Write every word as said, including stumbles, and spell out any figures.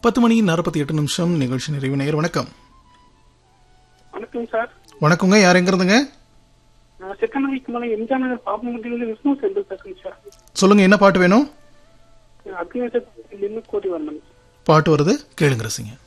பத்து மணி நாற்பத்தி எட்டு நிமிஷம் நிகழ்ச்சி நிறைவு. நேயர் வணக்கம். வணக்கம் சார். வணக்கங்க. யார் எங்க இருந்துங்க? செக்கநாய்க்கு மேலே எம்ஜிஆர் நகர் பாப்பமட்டியிலிருந்து விஷ்ணு செந்தில் பேசுறேன் சார். சொல்லுங்க, என்ன பாட்டு வேணும்? அக்னேசர் கோடி வரணும் பாட்டு வருது, கேளுங்க ரசிங்க.